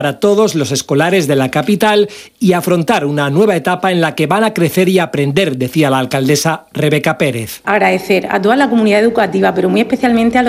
para todos los escolares de la capital y afrontar una nueva etapa en la que van a crecer y aprender, decía la alcaldesa Rebeca Pérez. Agradecer a toda la comunidad educativa, pero muy especialmente a los